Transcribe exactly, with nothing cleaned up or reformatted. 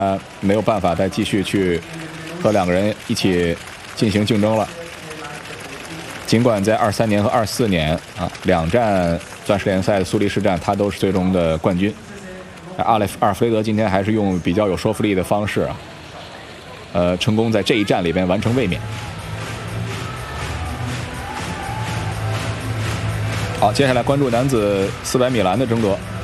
呃，没有办法再继续去和两个人一起进行竞争了。尽管在二三年和二四年啊两站钻石联赛的苏黎世站，他都是最终的冠军。阿雷阿尔弗雷德今天还是用比较有说服力的方式啊，呃，成功在这一站里边完成卫冕。好，接下来关注男子四百米栏的争夺。